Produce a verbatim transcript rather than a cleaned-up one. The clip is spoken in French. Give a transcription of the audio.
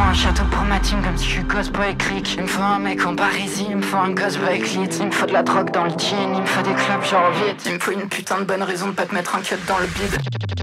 un château pour ma team comme si je suis Cosboy Creek. Il me faut un mec en Parisie, il me faut un gosse avec lit. Il me faut de la drogue dans le jean, il me faut des clubs genre vite. Il me faut une putain de bonne raison de pas te mettre un cut dans le bide.